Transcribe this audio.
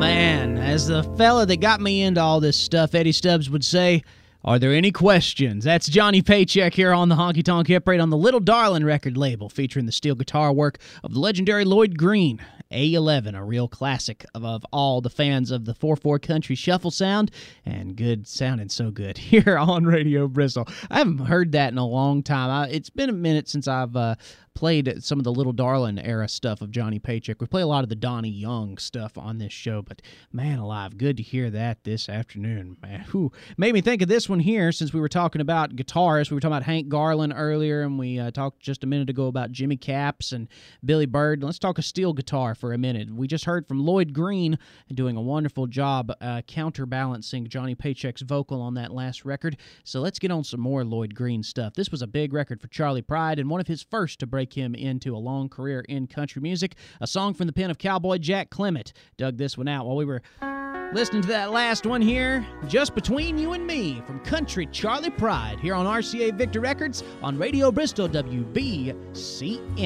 man, as the fella that got me into all this stuff, Eddie Stubbs would say, are there any questions? That's Johnny Paycheck here on the Honky Tonk Hit Parade on the Little Darlin' record label, featuring the steel guitar work of the legendary Lloyd Green. A11, a real classic of all the fans of the 4/4 country shuffle sound, and good sounding so good here on Radio Bristol. I haven't heard that in a long time. It's been a minute since I've played some of the Little Darlin' era stuff of Johnny Paycheck. We play a lot of the Donnie Young stuff on this show, but man alive, good to hear that this afternoon, man. Whew. Made me think of this one here, since we were talking about guitarists. We were talking about Hank Garland earlier, and we talked just a minute ago about Jimmy Capps and Billy Bird. Let's talk a steel guitar for a minute. We just heard from Lloyd Green doing a wonderful job counterbalancing Johnny Paycheck's vocal on that last record. So let's get on some more Lloyd Green stuff. This was a big record for Charlie Pride, and one of his first to break him into a long career in country music. A song from the pen of cowboy Jack Clement. Dug this one out while we were listening to that last one here, Just Between You and Me, from country Charlie Pride, here on RCA Victor Records on Radio Bristol WBCN.